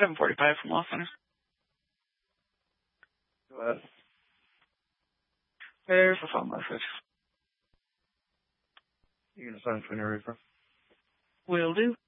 745 from Law Center. Go ahead. There's a phone message. You gonna sign it when you're ready, bro? Will do.